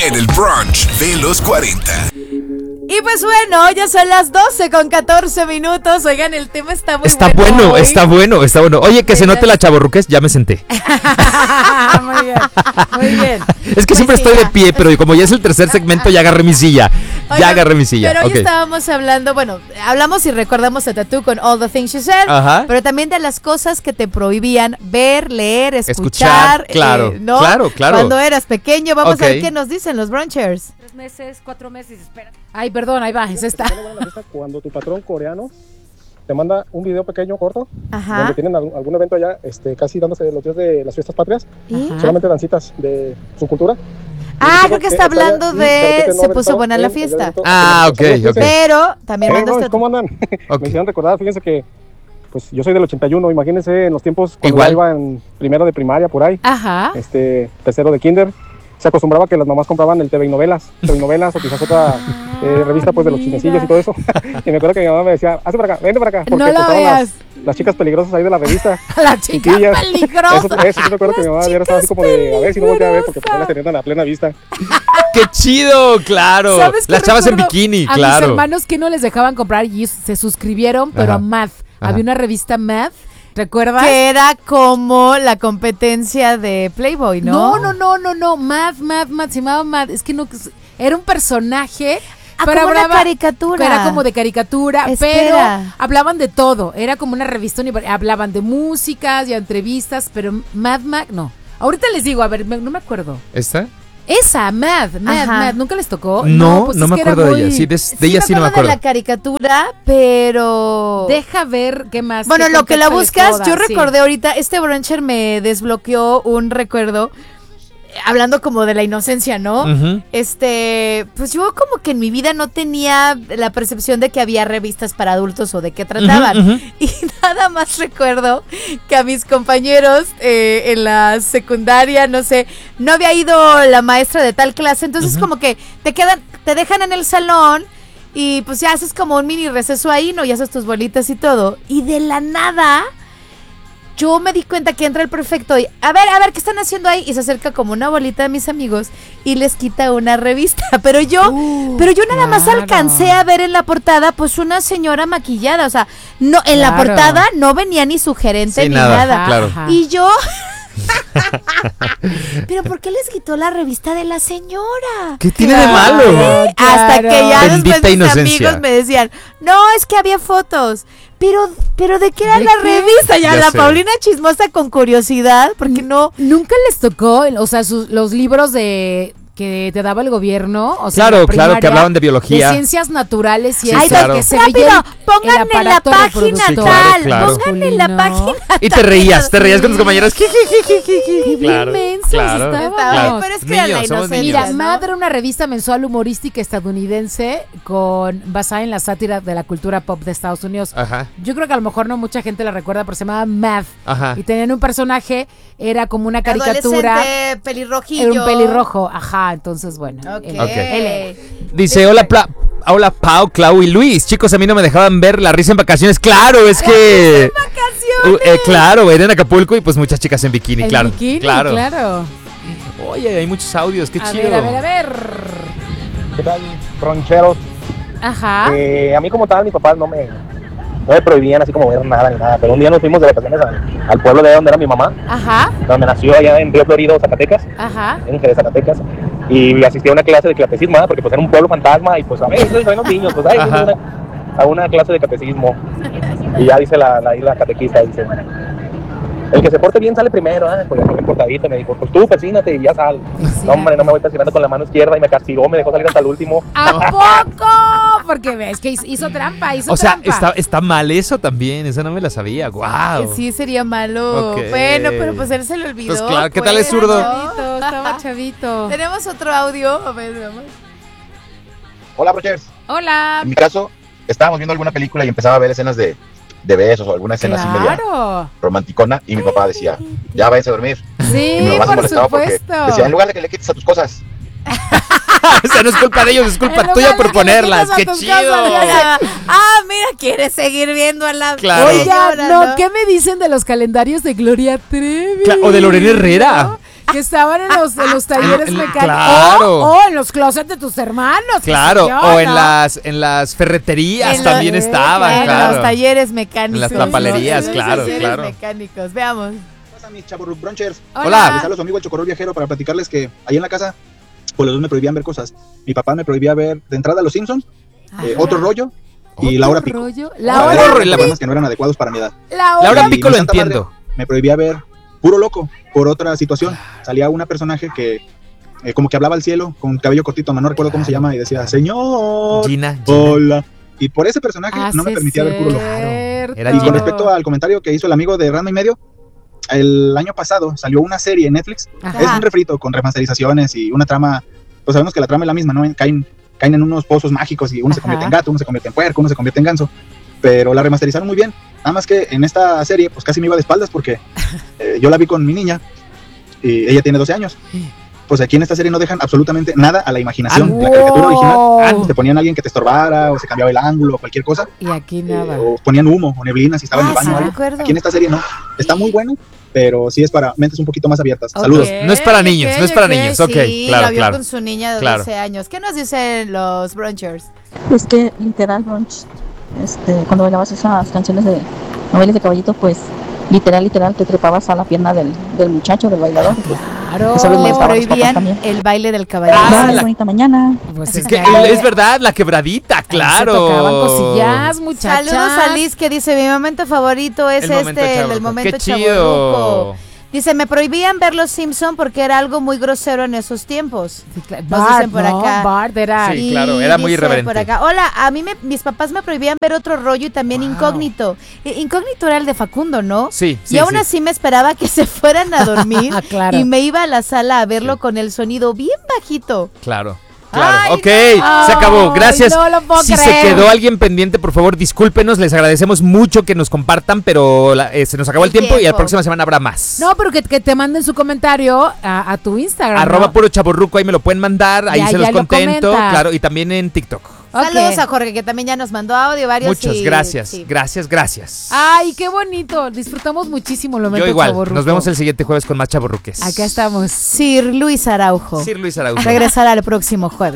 en el brunch de los 40. Y pues bueno, ya son las 12:14. Oigan, el tema está muy Está bueno. bueno, hoy. está bueno, está bueno. Oye, que se note la chavorruquez, ya me senté. Muy bien, muy bien. Es que siempre estoy de pie, pero como ya es el tercer segmento, ya agarré mi silla. Oigan, Ya agarré mi silla. Pero hoy Ok. estábamos hablando, bueno, hablamos y recordamos a Tatú con All the Things She Said, Ajá. pero también de las cosas que te prohibían ver, leer, escuchar, claro, ¿no? claro. Cuando eras pequeño, vamos Ok. a ver qué nos dicen los brunchers. 3 meses, 4 meses, espera. Ay, perdón, ahí va, es esta. Cuando tu patrón coreano te manda un video pequeño, corto, Ajá. donde tienen algún evento allá, casi dándose los días de las fiestas patrias, ¿Y? solamente dancitas de su cultura. Creo que está hablando de se puso buena la fiesta. Ah, ok. Pero también mandó este ¿Cómo andan? Ok. Me hicieron recordar, fíjense que pues yo soy del 81, imagínense en los tiempos cuando Igual. yo iba en primero de primaria, por ahí, Ajá. tercero de kinder. Se acostumbraba que las mamás compraban el TV Novelas o quizás otra revista pues de los chismecillos y todo eso. Y me acuerdo que mi mamá me decía, hazte para acá, vente para acá. Porque No la contaban veas. las chicas peligrosas ahí de la revista. La chica Chiquillas. peligrosa. Eso sí me acuerdo que mi mamá Las hubiera estado así como de, a ver si no voltea a ver porque peligrosas. pues, las tenían a la plena vista. ¡Qué chido! Claro. ¿Sabes qué Las chavas en recuerdo? bikini, A claro. mis hermanos que no les dejaban comprar y se suscribieron, pero Ajá. a Math. Ajá. Había una revista Math, ¿recuerdas? Que era como la competencia de Playboy, ¿no? No. Math, se llamaba Math. Es que no, era un personaje. Como una caricatura. Era como de caricatura, Espera. pero hablaban de todo. Era como una revista, hablaban de músicas y entrevistas, pero Math, no. Ahorita les digo, a ver, no me acuerdo. ¿Esta? Esa, Math, Ajá. ¿nunca les tocó? No, pues no es me que era acuerdo de muy- ella. Sí, de ella sí no me acuerdo. de la caricatura, pero... Deja ver qué más. Bueno, qué lo que la contexto les buscas, puedo yo dar, sí. recordé ahorita, este bruncher me desbloqueó un recuerdo, hablando como de la inocencia, ¿no? Ujú. Pues yo como que en mi vida no tenía la percepción de que había revistas para adultos o de qué trataban. Ujú, ujú. Y nada más recuerdo que a mis compañeros en la secundaria, no sé, no había ido la maestra de tal clase, entonces como que te dejan en el salón y pues ya haces como un mini receso ahí, ¿no? Y haces tus bolitas y todo. Y de la nada... Yo me di cuenta que entra el prefecto y, a ver, ¿qué están haciendo ahí? Y se acerca como una bolita de mis amigos y les quita una revista. Pero yo nada más claro. alcancé a ver en la portada, pues, una señora maquillada. O sea, no, en la Claro. portada no venía ni su gerente Sí, ni nada, nada. claro. Ajá. Y yo... ¿Pero por qué les quitó la revista de la señora? ¿Qué tiene de malo? Hasta Claro. que ya Bendita después mis inocencia. amigos me decían, no, es que había fotos. Pero ¿de qué era ¿De la qué? revista? Ya Ya la sé. Paulina chismosa con curiosidad, porque no... Nunca les tocó, o sea, los libros que te daba el gobierno, o sea, Claro, en la claro, que primaria, hablaban de biología. de ciencias naturales y Sí, eso, Ay, claro. que se rápido, veía pongan el en la aparato página reproductor. Sí, claro, tal, claro. pongan en la Masculino. página Y te reías con tus compañeros. Qué Claro, inmensos claro, estábamos. claro. Pero es que era la Niños, somos inocencia, niños. Mira, ¿no? Mad era una revista mensual humorística estadounidense basada en la sátira de la cultura pop de Estados Unidos. Ajá, Yo creo que a lo mejor no mucha gente la recuerda, pero se llamaba Mad. ajá. Y tenían un personaje, era como una caricatura. Adolescente, pelirrojillo. Era un pelirrojo, ajá, entonces bueno. Ok. Dice, hola Pau, Clau y Luis. Chicos, a mí no me dejaban ver La Risa en Vacaciones. Claro, es que... claro, era en Acapulco y pues muchas chicas en bikini, El claro. bikini, claro. claro. Oye, hay muchos audios, qué A chido. ver. ¿Qué tal, roncheros? Ajá. A mí como tal, mis papás no me prohibían así como ver nada ni nada, pero un día nos fuimos de vacaciones al pueblo de donde era mi mamá, Ajá. donde nació allá en Río Florido, Zacatecas, Ajá. en de Zacatecas, y asistí a una clase de catecismo, porque pues era un pueblo fantasma, y pues a ver, esos son los niños, pues ahí Ajá. a una clase de catecismo, y ya dice la catequista, dice, el que se porte bien sale primero, pues ya me portadita, me dijo, pues tú persínate y ya sal. No, hombre, no me voy persinando con la mano izquierda y me castigó, me dejó salir hasta el último. ¿A poco? Porque ves que hizo trampa, O sea, trampa. está mal eso también, esa no me la sabía, wow. Sí, sería malo. Ok. Bueno, pero pues él se le olvidó. Pues claro, ¿qué tal es pues, zurdo? ¿no? Estaba chavito. Tenemos otro audio. A ver, vamos. Hola, brochers. Hola. En mi caso, estábamos viendo alguna película y empezaba a ver escenas de besos o alguna escena así media Claro. romanticona y mi papá decía, ya váyanse a dormir. Sí, Y mi mamá se por molestaba porque supuesto. decía, en lugar de que le quites a tus cosas, O sea, no es culpa de ellos, es culpa En tuya lugar por de que le ponerlas. quites a ¡Qué tus chido! cosas, Mira, quiere seguir viendo a la Claro. Oiga, señora, no, ¿qué me dicen de los calendarios de Gloria Trevi? O de Lorena Herrera. que estaban en los talleres mecánicos. Claro. O en los closets de tus hermanos. Claro, qué sé yo, o ¿no? en las ferreterías En también los- estaban, en claro. los talleres mecánicos. En las tapalerías, Sí, claro, talleres claro. mecánicos. Veamos. ¿Qué pasa, mis chavos brunchers? Hola. Les habla su amigo el Chocorrol Viajero para platicarles que ahí en la casa, pues los dos me prohibían ver cosas. Mi papá me prohibía ver de entrada Los Simpsons, Otro Rollo y La Hora Pico. Rollo. La La hora- hora. la- Programas que no eran adecuados para mi edad. Laura Y Pico mi lo Santa entiendo. Madre me prohibía ver Puro Loco por otra situación. Salía una personaje que como que hablaba al cielo con cabello cortito, no recuerdo cómo se llama, y decía, señor, Gina. hola. Y por ese personaje no me sí, permitía ver Puro Loco. cierto. Era Y con Gina. respecto al comentario que hizo el amigo de Random y Medio, el año pasado salió una serie en Netflix. Ajá. Es un refrito con remasterizaciones y una trama, pues sabemos que la trama es la misma, ¿no? Caen en unos pozos mágicos y uno se convierte en gato, uno se convierte en puerco, uno se convierte en ganso. Pero la remasterizaron muy bien. Nada más que en esta serie, pues casi me iba de espaldas porque yo la vi con mi niña y ella tiene 12 años. Pues aquí en esta serie no dejan absolutamente nada a la imaginación. La caricatura original, te ponían a alguien que te estorbara o se cambiaba el ángulo o cualquier cosa. Y aquí nada. O ponían humo o neblina si estaba en el baño sí, o algo. recuerdo. Aquí en esta serie no. Está muy bueno, pero sí es para mentes un poquito más abiertas. Ok. Saludos. No es para niños, no es para niños. Ok, Sí, claro, la vio claro. con su niña de Claro. 12 años. ¿Qué nos dicen los brunchers? Es que literal, Brunch, cuando bailabas esas canciones de Noveles de Caballito, pues literal, te trepabas a la pierna del muchacho, del bailador. Claro. Eso les Le molestaba a los papás prohibían también. el baile del caballero. Bye, la- bonita mañana. Pues Es es que que es verdad, la quebradita, claro. Se tocaban cosillas, muchachas. Saludos a Liz que dice, mi momento favorito es El momento el del chavorruco. momento Qué chido. chavorruco. Dice, me prohibían ver Los Simpson porque era algo muy grosero en esos tiempos. Sí, claro. Nos Bart, dicen por ¿no? acá. Bart era. Sí, claro, era muy dice irreverente. por acá, hola, a mí mis papás me prohibían ver Otro Rollo y también Incógnito. Incógnito era el de Facundo, ¿no? Sí, sí, Y aún sí. así me esperaba que se fueran a dormir Claro. y me iba a la sala a verlo con el sonido bien bajito. Claro. Claro, Ay, ok, no. se acabó, gracias. no lo puedo si creer. se quedó alguien pendiente, por favor, discúlpenos, les agradecemos mucho que nos compartan, pero se nos acabó el tiempo y la próxima semana habrá más. No, pero que te manden su comentario a tu Instagram. Arroba ¿no? puro chaborruco, ahí me lo pueden mandar, ahí Ya, se los ya lo contento, comenta. claro, y también en TikTok. Ok. Saludos a Jorge que también ya nos mandó audio varios. Muchas y- gracias, sí. gracias. Ay, qué bonito. Disfrutamos muchísimo lo Yo igual, nos vemos el siguiente jueves con más chaborruques. Acá estamos. Sir Luis Araujo. Sir Luis Araujo. Regresará el próximo jueves.